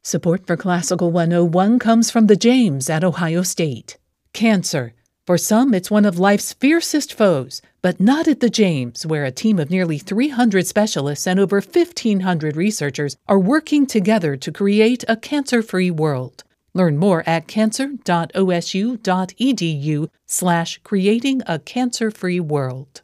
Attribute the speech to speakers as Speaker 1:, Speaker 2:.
Speaker 1: Support for Classical 101 comes from the James at Ohio State. Cancer. For some, it's one of life's fiercest foes, but not at the James, where a team of nearly 300 specialists and over 1,500 researchers are working together to create a cancer-free world. Learn more at cancer.osu.edu/creatingacancer-free world.